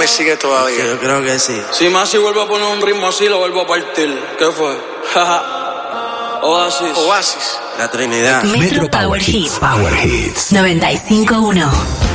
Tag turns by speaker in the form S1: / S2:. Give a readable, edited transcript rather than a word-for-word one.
S1: me sigue todavía.
S2: Yo creo que sí.
S3: Si Masi vuelve a poner un ritmo así, lo vuelvo a partir. ¿Qué fue?
S1: Oasis.
S2: La Trinidad.
S4: Metro Power Hits. Power Hits. 95.1.